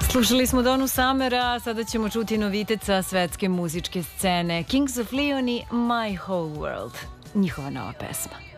Slušali smo Donu Summera, sada ćemo čuti novitet sa svetske muzičke scene. Kings of Leon i My Whole World, njihova nova pesma.